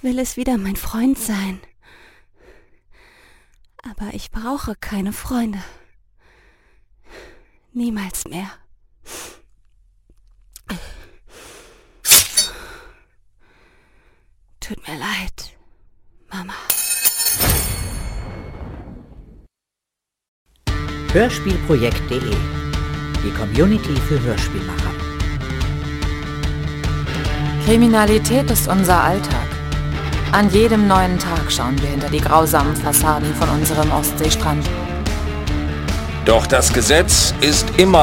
will es wieder mein Freund sein. Aber ich brauche keine Freunde. Niemals mehr. Tut mir leid, Mama. Hörspielprojekt.de, die Community für Hörspielmacher. Kriminalität ist unser Alltag. An jedem neuen Tag schauen wir hinter die grausamen Fassaden von unserem Ostseestrand. Doch das Gesetz ist immer